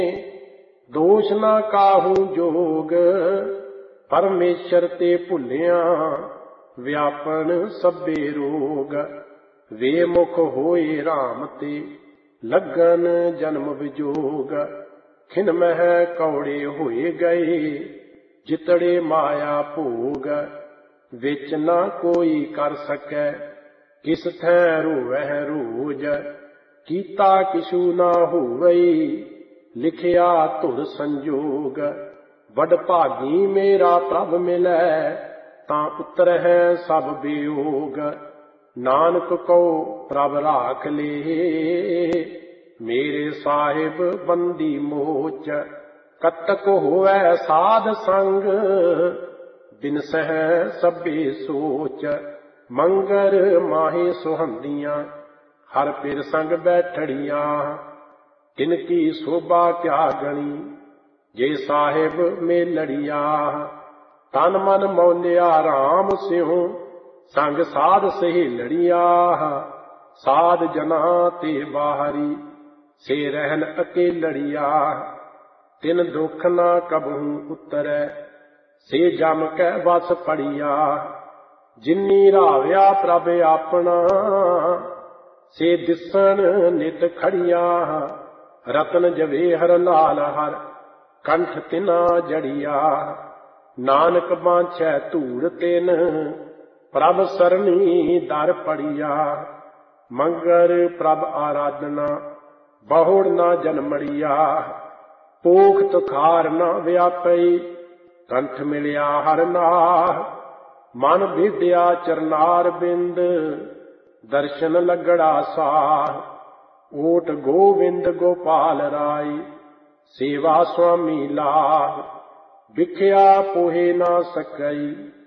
ਦੋਸ਼ ਨਾ ਕਾਹੂ ਜੋਗ। ਪਰਮੇਸ਼ਰ ਤੇ ਭੁੱਲਿਆ ਵਿਆਪਨ ਸਭੇ ਰੋਗ। ਵੇ ਮੁਖ ਹੋਏ ਰਾਮ ਤੇ ਲੱਗਨ ਜਨਮ ਵਿਜੋਗ। ਖਿਨ ਮਹਿ ਕੌੜੇ ਹੋਏ ਗਏ ਜਿਤੜੇ ਮਾਇਆ ਭੋਗ। ਵਿੱਚ ਨਾ ਕੋਈ ਕਰ ਸਕੈ ਕਿਸ ਥੈ ਰੋਵਹਿ ਰੋਜ। ਕੀਤਾ ਕਿਛੂ ਨਾ ਹੋਵਈ ਲਿਖਿਆ ਧੁਰ ਸੰਜੋਗ। ਵਡ ਭਾਗੀ ਮੇਰਾ ਪ੍ਰਭ ਮਿਲੈ ਤਾਂ ਉਤਰਹਿ ਸਭ ਬਿਯੋਗ। ਨਾਨਕ ਕਉ ਪ੍ਰਭ ਰਾਖ ਲੇ ਮੇਰੇ ਸਾਹਿਬ ਬੰਦੀ ਮੋਚ। ਕਤਕ ਹੋਵੈ ਸਾਧ ਸੰਗ ਬਿਨਸਹਿ ਸਭੇ ਸੋਚ। ਮੰਗਰ ਮਾਹੇ ਸੁਹੰਦੀਆਂ ਹਰ ਪਿਰ ਸੰਗ ਬੈਠੜੀਆਂ। ਤਿਨ ਕੀ ਸੋਭਾ ਕਿਆ ਗਣੀ ਜੇ ਸਾਹਿਬ ਮੇਲੜੀਆ। ਤਨ ਮਨ ਮੌਲਿਆ ਰਾਮ ਸਿਉ ਸੰਗ ਸਾਧ ਸਹੇਲੜੀਆ। ਸਾਧ ਜਨਾ ਤੇ ਬਾਹਰੀ ਸੇ ਰਹਿਨ ਅਕੇਲੜੀਆ। ਤਿਨ ਦੁਖ ਨਾ ਕਬਹੂ ਉਤਰੈ ਸੇ ਜਮ ਕੈ ਵਸ ਪੜੀਆ। ਜਿਨੀ ਰਾਵਿਆ ਪ੍ਰਭ ਆਪਣਾ ਸੇ ਦਿਸਣ ਨਿਤ ਖੜੀਆ। ਰਤਨ ਜਵੇਹਰ ਲਾਲ ਹਰ ਕੰਠ ਤਿਨਾ ਜੜੀਆ। ਨਾਨਕ ਬਾਂਛੈ ਧੂੜ ਤਿਨ ਪ੍ਰਭ ਸਰਣੀ ਦਰ ਪੜੀਆ। ਮੰਗਰ ਪ੍ਰਭ ਆਰਾਧਨਾ ਬਹੁੜ ਨਾ ਜਨਮੜੀਆ। ਪੋਖ ਤੁਖਾਰ ਨਾ ਵਿਆਪਈ ਕੰਠ ਮਿਲਿਆ ਹਰ ਨਾਹ। ਮਨ ਭੇਦਿਆ ਚਰਨਾਰ ਬਿੰਦ ਦਰਸ਼ਨ ਲੱਗੜਾ ਸਾਹ। ਓਟ ਗੋਵਿੰਦ ਗੋਪਾਲ ਰਾਈ ਸੇਵਾ ਸੁਆਮੀ ਲਾਹ। ਵਿਖਿਆ ਪੋਹੇ ਨਾ ਸਕਈ